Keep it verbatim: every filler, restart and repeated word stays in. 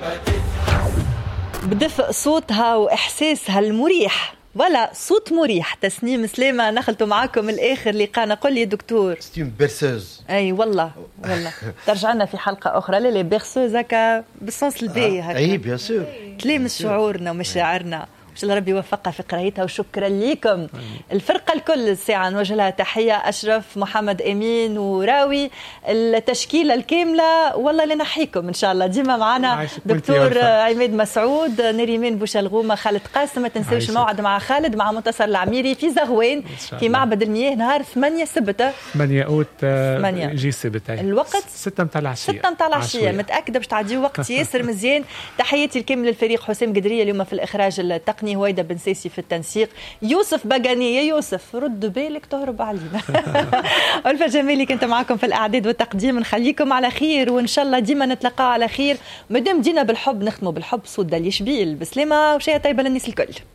بدفء صوتها وإحساسها المريح، ولا صوت مريح. تسنيم سلامة نخلتوا معاكم الآخر لقانا. قل لي دكتور. ستيم بيرسوز. أي والله والله ترجعنا في حلقة أخرى. لا لا بيرسوز هكا بالسنس الباهي هكا. أي بيان سور. تلامس شعورنا ومشاعرنا. إن شاء الله ربي يوفقها في قرايتها. وشكرا لكم الفرقة الكل. الساعة نوجه لها تحية. أشرف، محمد أمين، وراوي، التشكيلة الكاملة. والله لنحيكم إن شاء الله ديما معنا. دكتور عماد مسعود، نريمان بوشلغومة، خالد قاسم. ما تنسوش الموعد مع خالد مع منتصر العميري في زغوان في معبد المياه نهار ثمانية سبتة ثمانية أوت جي سبت. الوقت ستة متاع العشية. ستة متاع العشية. متأكدة باش تعديو وقت ياسر مزيان. تحياتي الكامل للفريق. حسام قدرية اليوم في الإخراج التقني، هويدا بن ساسي في التنسيق، يوسف بقاني. يا يوسف رد بالك تهرب علينا. ألفة جميلي كنت معكم في الإعداد والتقديم. نخليكم على خير وإن شاء الله ديما نتلقى على خير. مدام دينا بالحب نختموا بالحب. صوت دالي شبيل بسلامة وشيء طيبة للناس الكل.